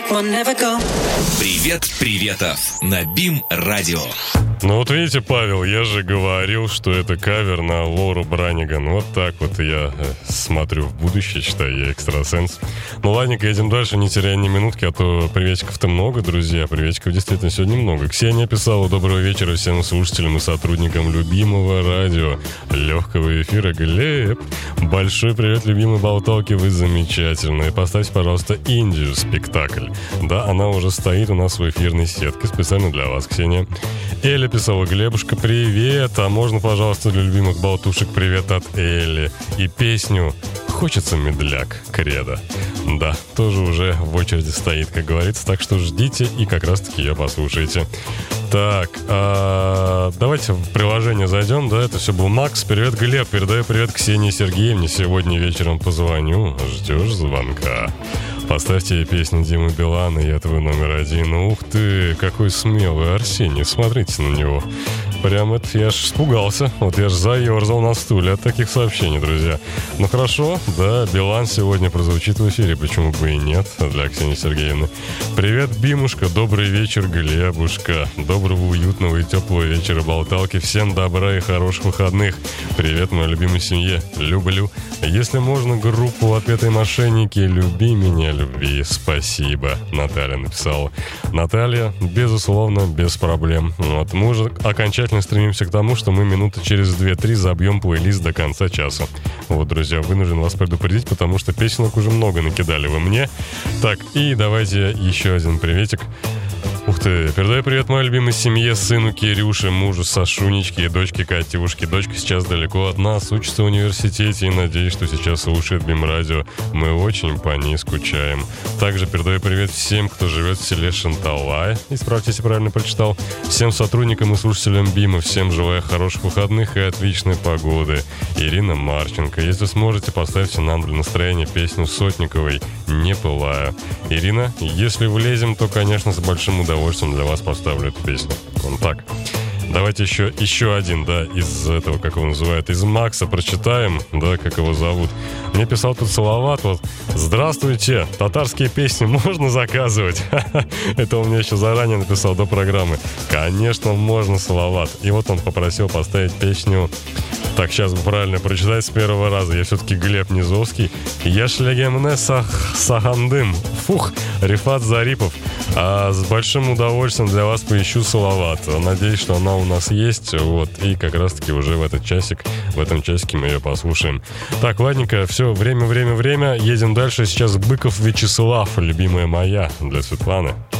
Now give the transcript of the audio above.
Привет, приветов на БИМ Радио. Ну вот видите, Павел, я же говорил, что это кавер на Лору Браниган. Вот так вот я смотрю в будущее, считаю, я экстрасенс. Ну ладненько, едем дальше, не теряя ни минутки, а то приветиков-то много, друзья. Приветиков действительно сегодня много. Ксения писала: доброго вечера всем слушателям и сотрудникам любимого радио. Легкого эфира, Глеб. Большой привет, любимые болталки, вы замечательные. Поставьте, пожалуйста, Индию спектакль. Да, она уже стоит у нас в эфирной сетке, специально для вас, Ксения. Эля писала: Глебушка, привет, а можно, пожалуйста, для любимых болтушек привет от Эли и песню «Хочется медляк» Кредо. Да, тоже уже в очереди стоит, как говорится, так что ждите и как раз-таки ее послушайте. Так, давайте в приложение зайдем, да, это все был Макс. Привет, Глеб, передаю привет Ксении Сергеевне, сегодня вечером позвоню, ждешь звонка. Поставьте песню Димы Билана, я твой номер один. Ух ты, какой смелый Арсений, смотрите на него. Прям это я аж испугался, вот я аж заерзал на стуле от таких сообщений, друзья. Ну хорошо, да, Билан сегодня прозвучит в эфире, почему бы и нет, для Ксении Сергеевны. Привет, Бимушка, добрый вечер, Глебушка. Доброго, уютного и теплого вечера, болталки. Всем добра и хороших выходных. Привет, моей любимой семье, люблю. Если можно, группу «Отпетые мошенники», люби меня, любви. Спасибо, Наталья написала. Наталья, безусловно, без проблем. Вот, мы уже окончательно стремимся к тому, что мы минуты через 2-3 забьем плейлист до конца часа. Вот, друзья, вынужден вас предупредить, потому что песенок уже много накидали вы мне. Так, и давайте еще один приветик. Ух ты, передаю привет моей любимой семье, сыну Кирюше, мужу Сашунечке и дочке Катюшке. Дочка сейчас далеко от нас, учится в университете и надеюсь, что сейчас слушает БИМ Радио. Мы очень по ней скучаем. Также передаю привет всем, кто живет в селе Шанталай. Исправьте, если правильно прочитал. Всем сотрудникам и слушателям БИМа, всем желаю хороших выходных и отличной погоды. Ирина Марченко. Если сможете, поставьте нам для настроения песню Сотниковой «Не пылаю». Ирина, если влезем, то, конечно, с большим удовольствием для вас поставлю эту песню. Вон так. Давайте еще один, да, из этого, как его называют, из Макса прочитаем, да, как его зовут. Мне писал тут Салават, вот: здравствуйте, татарские песни можно заказывать? Это он мне еще заранее написал до программы. Конечно, можно, Салават. И вот он попросил поставить песню. Так, сейчас бы правильно прочитать с первого раза. Я все-таки Глеб Низовский. Яшлегемне Сахандым. Фух, Рифат Зарипов. С большим удовольствием для вас поищу Салават. Надеюсь, что она у нас есть. Вот, и как раз-таки уже в этом часике мы ее послушаем. Так, ладненько, все, время. Едем дальше. Сейчас Быков Вячеслав, любимая моя, для Светланы.